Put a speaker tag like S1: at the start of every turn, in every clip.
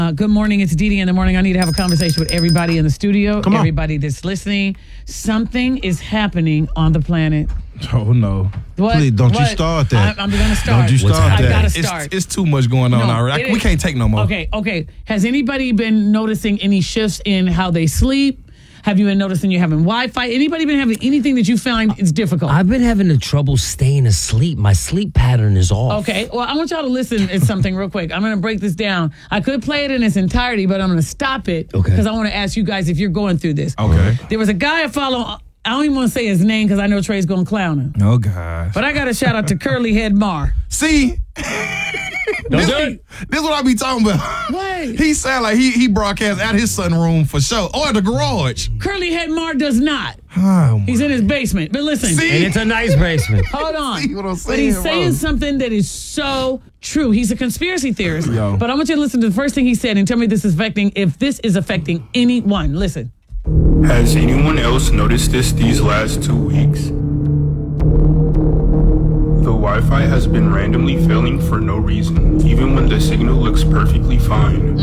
S1: Good morning. It's Dee in the morning. I need to have a conversation with everybody in the studio,
S2: Come on.
S1: everybody that's listening. Something is happening on the planet.
S2: Oh, no.
S1: What?
S2: Please, don't you
S1: What?
S2: start that.
S1: I'm going to start.
S2: Don't you start
S1: I
S2: that.
S1: got to start.
S3: It's too much going on already. We can't take no more.
S1: Okay. Has anybody been noticing any shifts in how they sleep? Have you been noticing you're having Wi-Fi? Anybody been having anything that you find is difficult?
S4: I've been having the trouble staying asleep. My sleep pattern is off.
S1: Okay, well, I want y'all to listen to something real quick. I'm going to break this down. I could play it in its entirety, but I'm going to stop it because I want to ask you guys if you're going through this.
S3: Okay.
S1: There was a guy I follow. I don't even want to say his name because I know Trey's going to clown him.
S3: Oh, gosh.
S1: But I got a shout out to Curly Head Mar.
S3: See? This is what I be talking about.
S1: What?
S3: He sound like he broadcasts out his sunroom for sure. Or at the garage.
S1: Curly Head Mar does not.
S3: Oh,
S1: He's in his basement. But listen.
S3: See?
S4: And it's a nice basement.
S1: Hold on.
S3: See what I'm
S1: But he's
S3: saying,
S1: saying
S3: bro?
S1: something that is so true. He's a conspiracy theorist.
S3: Yo.
S1: But I want you to listen to the first thing he said and tell me if this is affecting anyone. Listen.
S5: Has anyone else noticed this these last 2 weeks? The Wi-Fi has been randomly failing for no reason, even when the signal looks perfectly fine.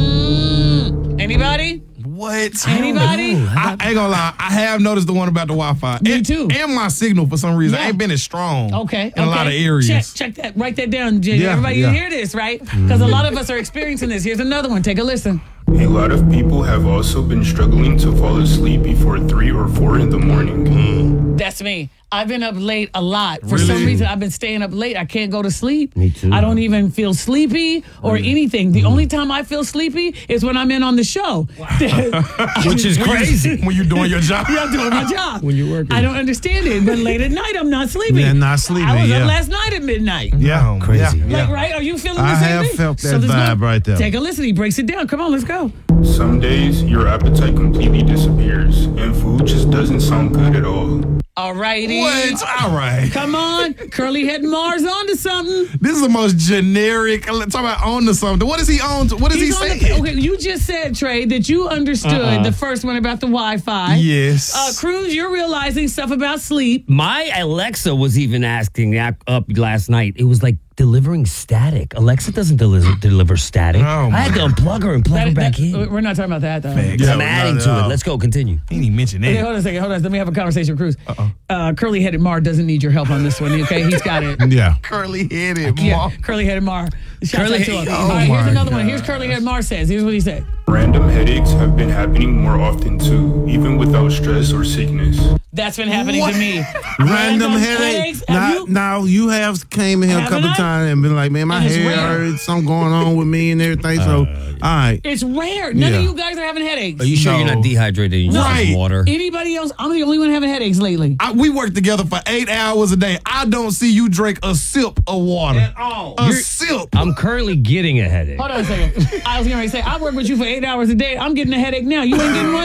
S1: Anybody?
S3: What?
S1: Anybody?
S3: I ain't gonna lie. I have noticed the one about the Wi-Fi.
S1: Me too.
S3: And my signal for some reason
S1: Yeah.
S3: ain't been as strong.
S1: Okay.
S3: In a lot of areas.
S1: Check that. Write that down, Jay.
S2: Yeah,
S1: Everybody,
S2: yeah.
S1: you hear this, right? Because a lot of us are experiencing this. Here's another one. Take a listen.
S5: A lot of people have also been struggling to fall asleep before 3 or 4 in the morning.
S1: That's me. I've been up late a lot. For
S3: Really?
S1: some reason, I've been staying up late. I can't go to sleep.
S4: Me too.
S1: I don't even feel sleepy or anything. The only time I feel sleepy is when I'm in on the show.
S4: Which is crazy.
S3: When you doing your job.
S1: Yeah, I'm doing my job.
S4: When you're working.
S1: I don't understand it. But late at night, I'm not sleeping.
S2: Yeah, not sleeping,
S1: I was
S2: yeah.
S1: up last night at midnight.
S2: Yeah,
S4: Crazy.
S2: Yeah.
S1: Like, right? Are you feeling the
S2: I
S1: same
S2: have
S1: thing?
S2: felt that
S1: there's
S2: vibe right there.
S1: Take a listen. He breaks it down. Come on, let's go.
S5: Some days, your appetite completely disappears, and food just doesn't sound good at all.
S1: All righty.
S3: What? All right.
S1: Come on. Curly Head Mars on to something.
S3: This is the most generic. Talk about on to something. What is he on to? What is he
S1: He's on
S3: saying?
S1: okay, you just said, Trey, that you understood the first one about the Wi-Fi.
S3: Yes.
S1: Cruz, you're realizing stuff about sleep.
S4: My Alexa was even asking that up last night. It was like delivering static. Alexa doesn't deliver static.
S3: Oh,
S4: I had to unplug her and plug her back in.
S1: We're not talking about that, though.
S3: Facts.
S4: I'm adding to it. Let's go. Continue.
S3: He didn't even mention
S1: Okay,
S3: that.
S1: hold on a second. Hold on. Let me have a conversation with Cruz. Curly-headed Mar doesn't need your help on this one, okay? He's got it.
S2: Yeah.
S3: Curly headed.
S1: Yeah, Curly-headed Mar. Shout out to him.
S4: Curly-
S1: All right,
S3: Oh
S1: here's
S3: my
S1: another one.
S3: God.
S1: Here's Curly-headed Mar says. Here's what he said.
S5: Random headaches have been happening more often too, even without stress or sickness.
S1: That's been happening to me.
S2: Random headaches. Now you have came in here a
S1: Haven't
S2: couple
S1: I?
S2: times and been like, man, my
S1: And it's
S2: hair
S1: rare.
S2: hurts, something going on with me and everything. So, all right.
S1: It's rare. None of
S2: Yeah.
S1: you guys are having headaches.
S4: Are you sure you're not dehydrated? You need
S3: Right.
S4: some water.
S1: Anybody else? I'm the only one having headaches lately.
S3: We work together for 8 hours a day. I don't see you drink a sip of water. At all. A sip.
S4: I'm currently getting a headache.
S1: Hold on a second. I was going to say, I work with you for 8 hours a day. I'm getting a headache now. You ain't getting one?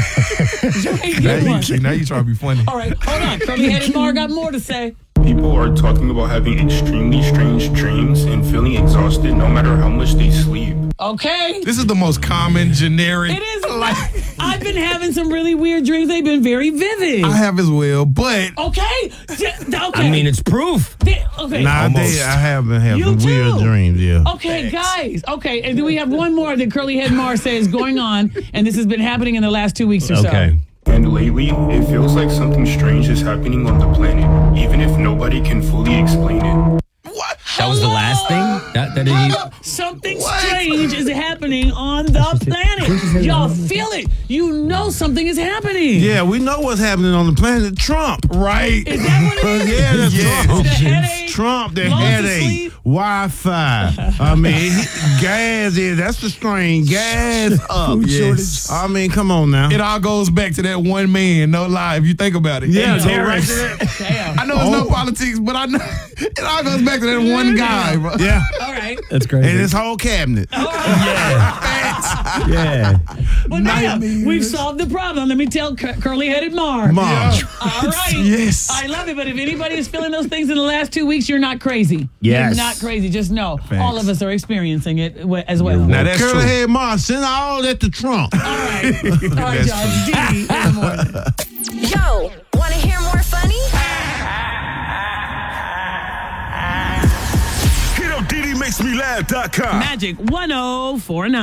S1: You ain't getting one.
S3: Now you trying to be funny.
S1: All right, hold on. Curly-headed Mar got more to say.
S5: People are talking about having extremely strange dreams and feeling exhausted no matter how much they sleep.
S1: Okay.
S3: This is the most common, generic.
S1: It is. I've been having some really weird dreams. They've been very vivid.
S3: I have as well, but
S1: Okay. Okay.
S4: I mean, it's proof.
S1: Okay.
S2: Nowadays, I have been having
S1: You
S2: weird
S1: too.
S2: dreams, yeah.
S1: Okay, guys. Okay, and then we have one more that Curly Head Mar says going on, and this has been happening in the last 2 weeks or so.
S4: Okay.
S5: And lately, it feels like something strange is happening on the planet, even if nobody can fully explain it.
S3: what?
S4: That was the last thing?
S1: Something strange is happening on the planet. Y'all feel it. You know something is happening.
S2: Yeah, we know what's happening on the planet. Trump.
S3: Right.
S1: Is that what it is?
S2: Yeah, that's
S3: Yes.
S2: Trump.
S1: The headache,
S2: Trump, the
S1: loss of
S2: headache,
S1: sleep.
S2: Wi-Fi. I mean, gas is, that's the strain. Gas up.
S3: Yes.
S2: I mean, come on now.
S3: It all goes back to that one man, no lie, if you think about it.
S2: Yeah,
S3: And
S2: go right
S3: terrorists.
S2: to that.
S1: Damn.
S3: I know it's no politics, but I know it all goes back to that one guy, bro.
S2: Yeah.
S1: All right.
S4: That's crazy.
S2: And his whole cabinet.
S4: Yeah.
S1: Well, damn, we've solved the problem. Let me tell Curly-headed Mar.
S2: Mom.
S1: All right.
S3: Yes.
S1: I love it. But if anybody is feeling those things in the last 2 weeks, you're not crazy.
S4: Yes.
S1: You're not crazy. Just know all of us are experiencing it as well.
S3: Now that's
S2: Curly
S3: true.
S2: head Mom, send all that to Trump.
S1: All right. All right, y'all. It's Dee in the morning.
S6: Yo, want to hear more funny?
S7: Hit up DDMakesMeLaugh.com.
S1: Magic 1049.